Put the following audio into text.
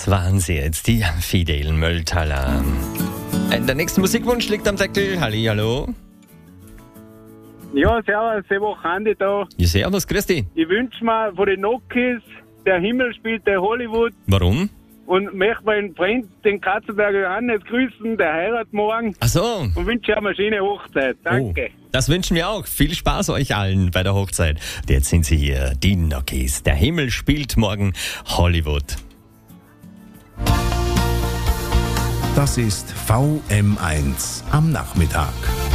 Das waren sie jetzt, die fidelen Mölltaler. Der nächste Musikwunsch liegt am Deckel. Hallihallo. Ja, servus, Woche Andi da. Ja, servus, grüß dich. Ich wünsche mir von den Nokis, der Himmel spielt der Hollywood. Warum? Und möchte meinen Freund, den Katzenberger Johannes, grüßen, der heiratet morgen. Ach so. Und wünsche ihm eine schöne Hochzeit. Danke. Oh, das wünschen wir auch. Viel Spaß euch allen bei der Hochzeit. Und jetzt sind sie hier, die Nokis. Der Himmel spielt morgen Hollywood. Das ist VM1 am Nachmittag.